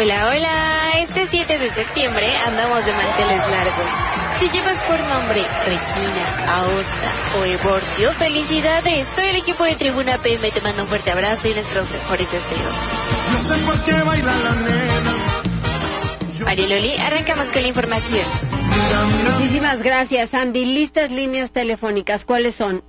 Hola, hola, este 7 de septiembre andamos de manteles largos. Si llevas por nombre Regina, Aosta o Evorcio, felicidades. Todo el equipo de Tribuna PM te manda un fuerte abrazo y nuestros mejores deseos. Yo sé por qué baila la nena. Marieloli, arrancamos con la información. Muchísimas gracias, Andy. Listas líneas telefónicas, ¿cuáles son?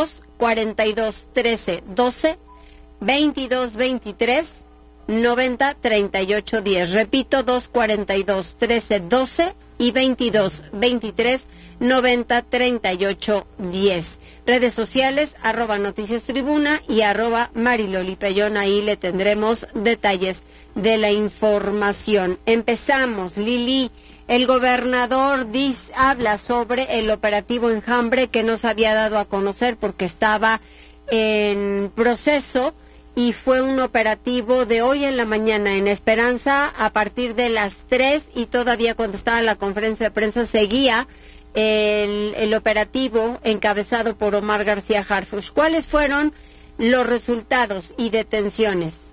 242-13-12, 22-23, 90-38-10. Repito, 242-13-12 y 22-23, 90-38-10. Redes sociales, @Noticias Tribuna y @Mariloli Pellón. Ahí le tendremos detalles de la información. Empezamos, Lili. El gobernador habla sobre el operativo Enjambre que no se había dado a conocer porque estaba en proceso, y fue un operativo de hoy en la mañana en Esperanza a partir de las 3, y todavía cuando estaba en la conferencia de prensa seguía el operativo encabezado por Omar García Harfuch. ¿Cuáles fueron los resultados y detenciones?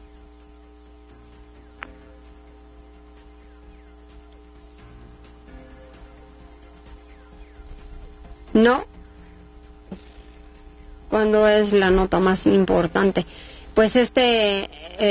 ¿No? ¿Cuándo es la nota más importante? Pues este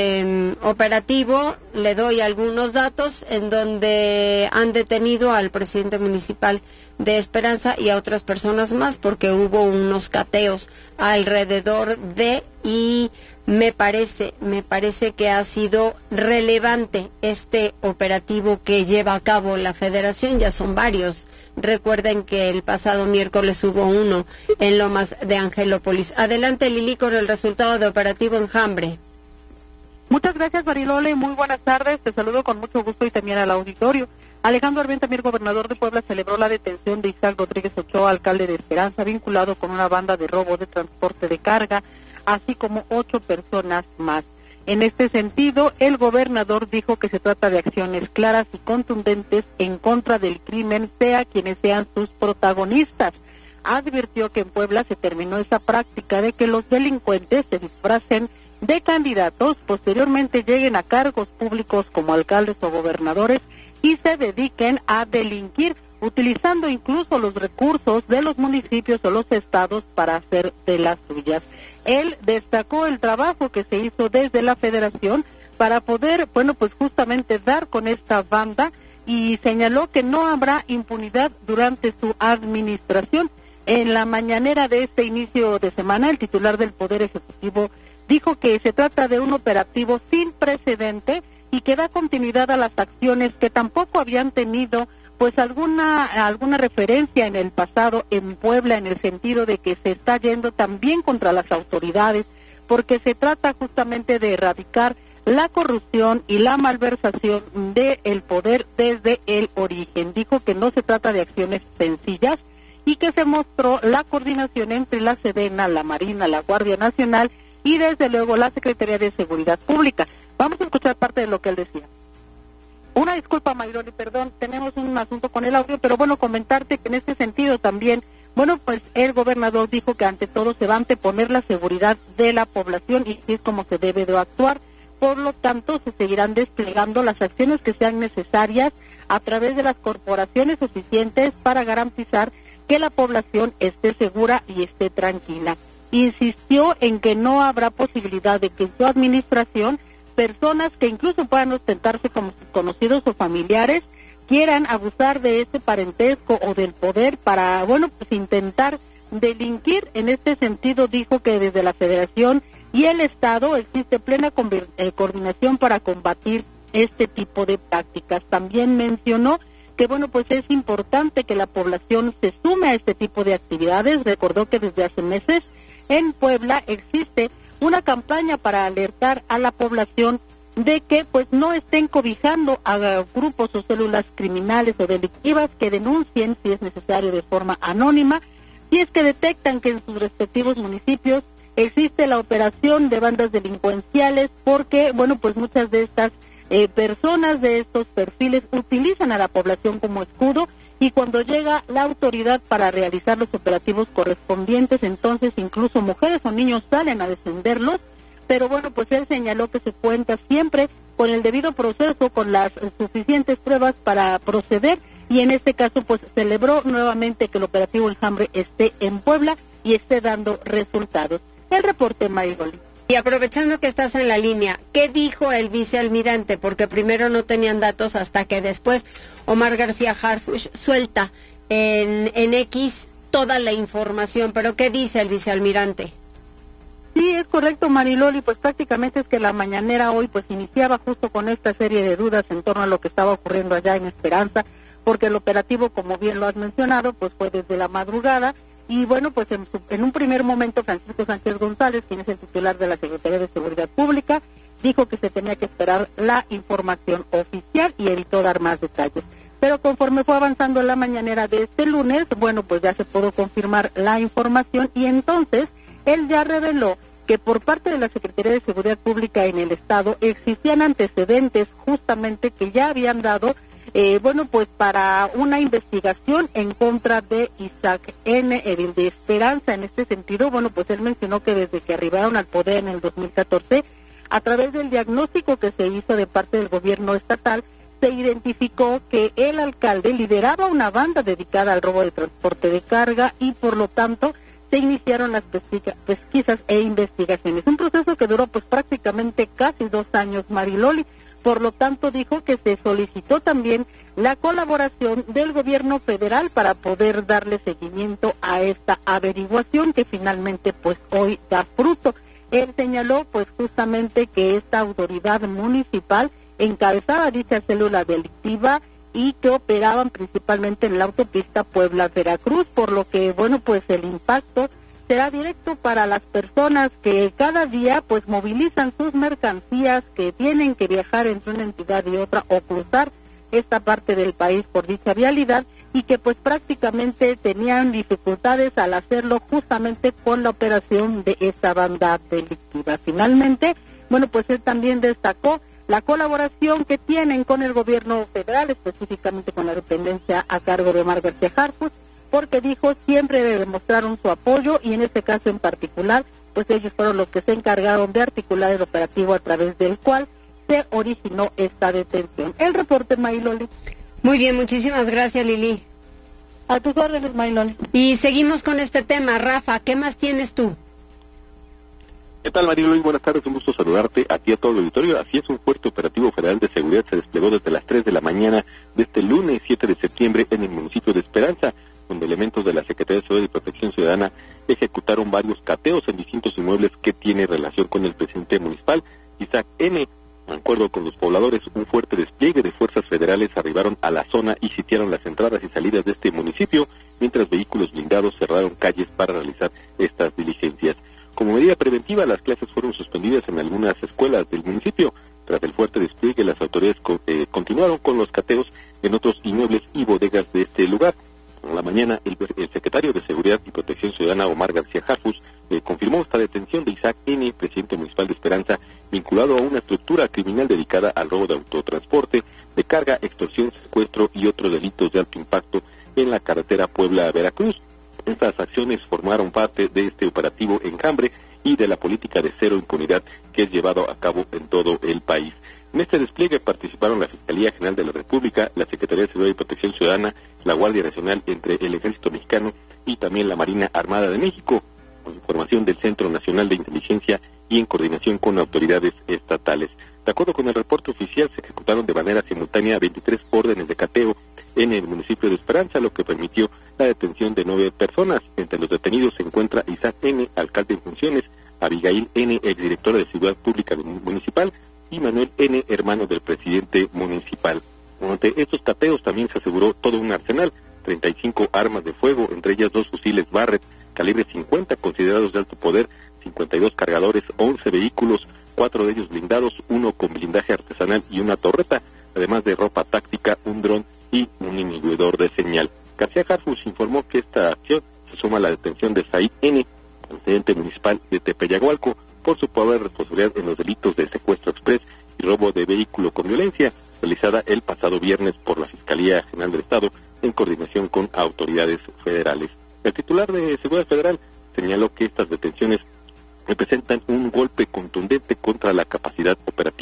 operativo, le doy algunos datos en donde han detenido al presidente municipal de Esperanza y a otras personas más porque hubo unos cateos alrededor de, y me parece que ha sido relevante este operativo que lleva a cabo la Federación. Ya son varios. Recuerden que el pasado miércoles hubo uno en Lomas de Angelópolis. Adelante, Lili, con el resultado de operativo Enjambre. Muchas gracias, Marilole. Muy buenas tardes. Te saludo con mucho gusto y también al auditorio. Alejandro Armenta, el gobernador de Puebla, celebró la detención de Isaac Rodríguez Ochoa, alcalde de Esperanza, vinculado con una banda de robo de transporte de carga, así como 8 personas más. En este sentido, el gobernador dijo que se trata de acciones claras y contundentes en contra del crimen, sea quienes sean sus protagonistas. Advirtió que en Puebla se terminó esa práctica de que los delincuentes se disfracen de candidatos, posteriormente lleguen a cargos públicos como alcaldes o gobernadores y se dediquen a delinquir, utilizando incluso los recursos de los municipios o los estados para hacer de las suyas. Él destacó el trabajo que se hizo desde la Federación para poder, pues justamente dar con esta banda, y señaló que no habrá impunidad durante su administración. En la mañanera de este inicio de semana, el titular del Poder Ejecutivo dijo que se trata de un operativo sin precedente y que da continuidad a las acciones que tampoco habían tenido pues alguna referencia en el pasado en Puebla, en el sentido de que se está yendo también contra las autoridades, porque se trata justamente de erradicar la corrupción y la malversación del poder desde el origen. Dijo que no se trata de acciones sencillas y que se mostró la coordinación entre la Sedena, la Marina, la Guardia Nacional y desde luego la Secretaría de Seguridad Pública. Vamos a escuchar parte de lo que él decía. Una disculpa, Mayroli, perdón, tenemos un asunto con el audio, pero comentarte que en este sentido también, pues el gobernador dijo que ante todo se va a anteponer la seguridad de la población y así es como se debe de actuar. Por lo tanto, se seguirán desplegando las acciones que sean necesarias a través de las corporaciones suficientes para garantizar que la población esté segura y esté tranquila. Insistió en que no habrá posibilidad de que en su administración personas que incluso puedan ostentarse como sus conocidos o familiares quieran abusar de ese parentesco o del poder para, intentar delinquir. En este sentido, dijo que desde la Federación y el Estado existe plena coordinación para combatir este tipo de prácticas. También mencionó que, es importante que la población se sume a este tipo de actividades. Recordó que desde hace meses en Puebla existe una campaña para alertar a la población de que no estén cobijando a grupos o células criminales o delictivas, que denuncien si es necesario de forma anónima, si es que detectan que en sus respectivos municipios existe la operación de bandas delincuenciales, porque muchas de estas personas de estos perfiles utilizan a la población como escudo, y cuando llega la autoridad para realizar los operativos correspondientes, entonces incluso mujeres o niños salen a defenderlos. Pero él señaló que se cuenta siempre con el debido proceso, con las suficientes pruebas para proceder, y en este caso pues celebró nuevamente que el operativo Enjambre esté en Puebla y esté dando resultados. El reporte, Mariloli. Y aprovechando que estás en la línea, ¿qué dijo el vicealmirante? Porque primero no tenían datos hasta que después Omar García Harfuch suelta en X toda la información. ¿Pero qué dice el vicealmirante? Sí, es correcto, Mariloli, pues prácticamente es que la mañanera hoy pues iniciaba justo con esta serie de dudas en torno a lo que estaba ocurriendo allá en Esperanza, porque el operativo, como bien lo has mencionado, pues fue desde la madrugada, y bueno, pues en un primer momento Francisco Sánchez González, quien es el titular de la Secretaría de Seguridad Pública, dijo que se tenía que esperar la información oficial y evitó dar más detalles. Pero conforme fue avanzando la mañanera de este lunes, bueno, pues ya se pudo confirmar la información, y entonces él ya reveló que por parte de la Secretaría de Seguridad Pública en el Estado existían antecedentes justamente que ya habían dado, bueno, pues para una investigación en contra de Isaac N., edil de Esperanza. En este sentido, bueno, pues él mencionó que desde que arribaron al poder en el 2014, a través del diagnóstico que se hizo de parte del gobierno estatal, se identificó que el alcalde lideraba una banda dedicada al robo de transporte de carga, y por lo tanto se iniciaron las pesquisas e investigaciones. Un proceso que duró pues prácticamente casi 2 años, Mariloli. Por lo tanto, dijo que se solicitó también la colaboración del gobierno federal para poder darle seguimiento a esta averiguación, que finalmente pues hoy da fruto. Él señaló pues justamente que esta autoridad municipal encabezaba dicha célula delictiva y que operaban principalmente en la autopista Puebla-Veracruz, por lo que, bueno, pues el impacto será directo para las personas que cada día pues movilizan sus mercancías, que tienen que viajar entre una entidad y otra o cruzar esta parte del país por dicha vialidad, y que pues prácticamente tenían dificultades al hacerlo justamente con la operación de esa banda delictiva. Finalmente, bueno, pues él también destacó la colaboración que tienen con el gobierno federal, específicamente con la dependencia a cargo de Omar García Harfuch, porque dijo siempre demostraron su apoyo, y en este caso en particular, pues ellos fueron los que se encargaron de articular el operativo a través del cual se originó esta detención. El reporte, Mariloli. Muy bien, muchísimas gracias, Lili. A tus órdenes, Mariloli. Y seguimos con este tema. Rafa, ¿qué más tienes tú? ¿Qué tal, Mariloli? Buenas tardes, un gusto saludarte a ti y a todo el auditorio. Así es, un fuerte operativo federal de seguridad se desplegó desde las 3 de la mañana de este lunes 7 de septiembre en el municipio de Esperanza, donde elementos de la Secretaría de Seguridad y Protección Ciudadana ejecutaron varios cateos en distintos inmuebles que tienen relación con el presidente municipal, Isaac N. De acuerdo con los pobladores, un fuerte despliegue de fuerzas federales arribaron a la zona y sitiaron las entradas y salidas de este municipio, mientras vehículos blindados cerraron calles para realizar estas diligencias. Como medida preventiva, las clases fueron suspendidas en algunas escuelas del municipio. Tras el fuerte despliegue, las autoridades continuaron con los cateos en otros inmuebles y bodegas de este lugar. En la mañana, el secretario de Seguridad y Protección Ciudadana, Omar García Harfuch, confirmó esta detención de Isaac N., presidente municipal de Esperanza, vinculado a una estructura criminal dedicada al robo de autotransporte, de carga, extorsión, secuestro y otros delitos de alto impacto en la carretera Puebla-Veracruz. Estas acciones formaron parte de este operativo Enjambre y de la política de cero impunidad que es llevado a cabo en todo el país. En este despliegue participaron la Fiscalía General de la República, la Secretaría de Seguridad y Protección Ciudadana, la Guardia Nacional, entre el Ejército Mexicano y también la Marina Armada de México, con información del Centro Nacional de Inteligencia y en coordinación con autoridades estatales. De acuerdo con el reporte oficial, se ejecutaron de manera simultánea 23 órdenes de cateo en el municipio de Esperanza, lo que permitió la detención de 9 personas. Entre los detenidos se encuentra Isaac N., alcalde en funciones, Abigail N., exdirectora de Seguridad Pública municipal, y Manuel N., hermano del presidente municipal. Durante estos cateos también se aseguró todo un arsenal, 35 armas de fuego, entre ellas 2 fusiles Barrett, calibre 50, considerados de alto poder, 52 cargadores, 11 vehículos, 4 de ellos blindados, 1 con blindaje artesanal y una torreta, además de ropa táctica, un dron y un inhibidor de señal. García Harfuch informó que esta acción se suma a la detención de Said N., presidente municipal de Tepeyagualco, por su probable responsabilidad en los delitos de secuestro exprés y robo de vehículo con violencia, realizada el pasado viernes por la Fiscalía General del Estado en coordinación con autoridades federales. El titular de Seguridad Federal señaló que estas detenciones representan un golpe contundente contra la capacidad operativa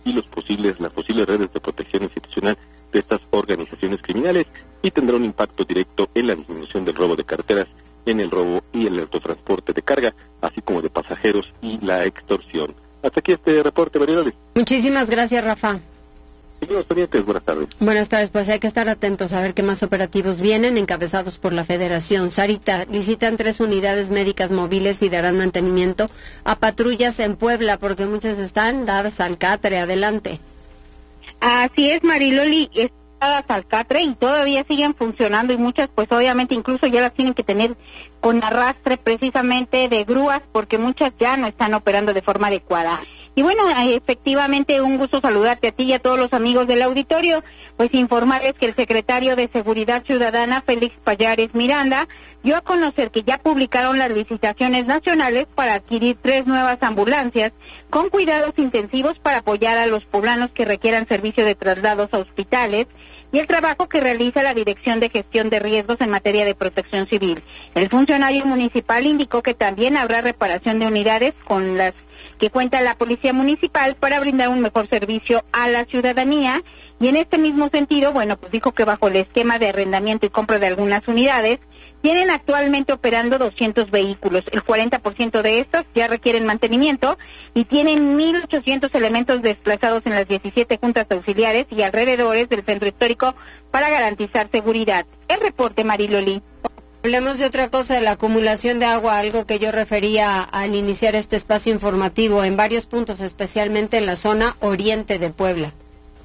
y las posibles redes de protección institucional de estas organizaciones criminales, y tendrá un impacto directo en la disminución del robo de carteras, en el robo y el autotransporte de carga, así como de pasajeros y la extorsión. Hasta aquí este reporte, Mariloli. Muchísimas gracias, Rafa. Seguimos pendientes, buenas tardes. Buenas tardes, pues hay que estar atentos a ver qué más operativos vienen, encabezados por la Federación. Sarita, licitan 3 unidades médicas móviles y darán mantenimiento a patrullas en Puebla, porque muchas están dadas al catre. Adelante. Así es, Mariloli, dadas al catre y todavía siguen funcionando, y muchas pues obviamente incluso ya las tienen que tener con arrastre precisamente de grúas, porque muchas ya no están operando de forma adecuada. Y bueno, efectivamente, un gusto saludarte a ti y a todos los amigos del auditorio, pues informarles que el secretario de Seguridad Ciudadana, Félix Pallares Miranda, dio a conocer que ya publicaron las licitaciones nacionales para adquirir 3 nuevas ambulancias con cuidados intensivos para apoyar a los poblanos que requieran servicio de traslados a hospitales, y el trabajo que realiza la Dirección de Gestión de Riesgos en materia de protección civil. El funcionario municipal indicó que también habrá reparación de unidades con las que cuenta la Policía Municipal para brindar un mejor servicio a la ciudadanía, y en este mismo sentido, bueno, pues dijo que bajo el esquema de arrendamiento y compra de algunas unidades, tienen actualmente operando 200 vehículos. El 40% de estos ya requieren mantenimiento y tienen 1.800 elementos desplazados en las 17 juntas auxiliares y alrededores del centro histórico para garantizar seguridad. El reporte, Mariloli. Hablemos de otra cosa, de la acumulación de agua, algo que yo refería al iniciar este espacio informativo en varios puntos, especialmente en la zona oriente de Puebla.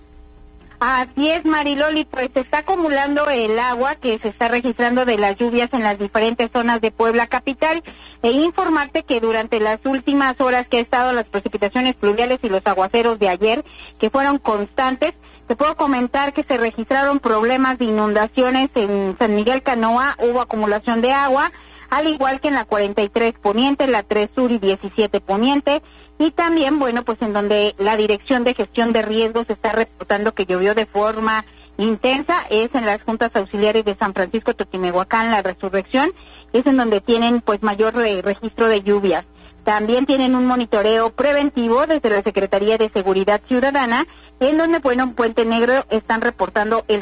Así es, Mariloli, pues se está acumulando el agua que se está registrando de las lluvias en las diferentes zonas de Puebla capital, e informarte que durante las últimas horas que ha estado las precipitaciones pluviales y los aguaceros de ayer, que fueron constantes, te puedo comentar que se registraron problemas de inundaciones en San Miguel Canoa, hubo acumulación de agua, al igual que en la 43 Poniente, la 3 Sur y 17 Poniente, y también, bueno, pues en donde la Dirección de Gestión de Riesgos está reportando que llovió de forma intensa, es en las juntas auxiliares de San Francisco, Totimehuacán, La Resurrección, es en donde tienen pues mayor registro de lluvias. También tienen un monitoreo preventivo desde la Secretaría de Seguridad Ciudadana, en donde, bueno, en Puente Negro están reportando el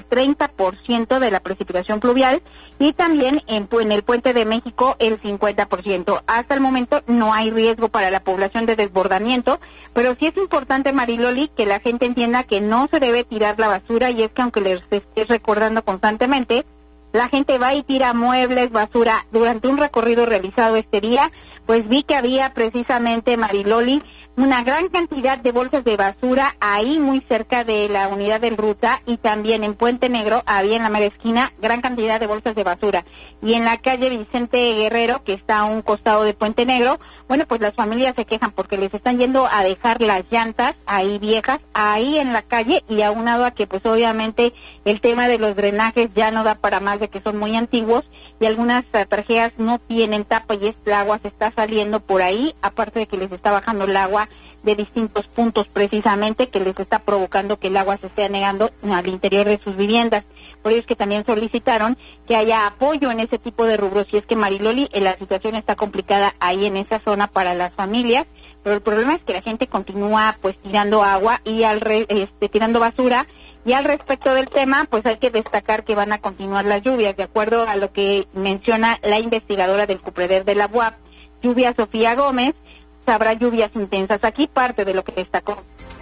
30% de la precipitación pluvial, y también en el Puente de México el 50%. Hasta el momento no hay riesgo para la población de desbordamiento, pero sí es importante, Mariloli, que la gente entienda que no se debe tirar la basura, y es que aunque les estés recordando constantemente, la gente va y tira muebles, basura. Durante un recorrido realizado este día, pues vi que había precisamente, Mariloli, una gran cantidad de bolsas de basura ahí muy cerca de la unidad del Ruta, y también en Puente Negro había en la mera esquina gran cantidad de bolsas de basura. Y en la calle Vicente Guerrero, que está a un costado de Puente Negro, bueno, pues las familias se quejan porque les están yendo a dejar las llantas ahí viejas, ahí en la calle, y aunado a que pues obviamente el tema de los drenajes ya no da para más, de que son muy antiguos y algunas trajeas no tienen tapa y el agua se está saliendo por ahí, aparte de que les está bajando el agua de distintos puntos precisamente, que les está provocando que el agua se esté anegando al interior de sus viviendas. Por ello es que también solicitaron que haya apoyo en ese tipo de rubros, y es que, Mariloli, la situación está complicada ahí en esa zona para las familias, pero el problema es que la gente continúa pues tirando agua y tirando basura. Y al respecto del tema, pues hay que destacar que van a continuar las lluvias, de acuerdo a lo que menciona la investigadora del CUPREDER de la UAP, Lluvia Sofía Gómez. Habrá lluvias intensas. Aquí parte de lo que destacó.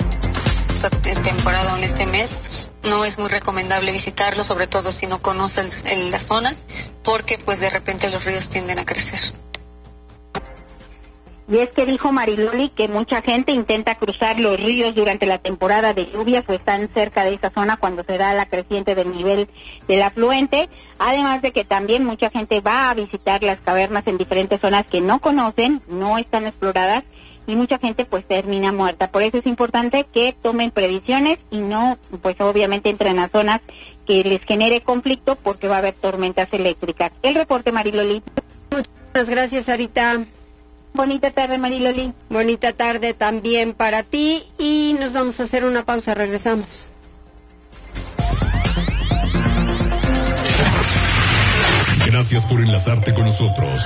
Esta temporada, en este mes, no es muy recomendable visitarlo, sobre todo si no conoces la zona, porque pues de repente los ríos tienden a crecer. Y es que dijo Mariloli que mucha gente intenta cruzar los ríos durante la temporada de lluvias o están cerca de esa zona cuando se da la creciente del nivel del afluente, además de que también mucha gente va a visitar las cavernas en diferentes zonas que no conocen, no están exploradas, y mucha gente pues termina muerta. Por eso es importante que tomen previsiones y no, pues obviamente entren a zonas que les genere conflicto, porque va a haber tormentas eléctricas. El reporte, Mariloli. Muchas gracias, Sarita. Bonita tarde, Mariloli. Bonita tarde también para ti, y nos vamos a hacer una pausa, regresamos. Gracias por enlazarte con nosotros.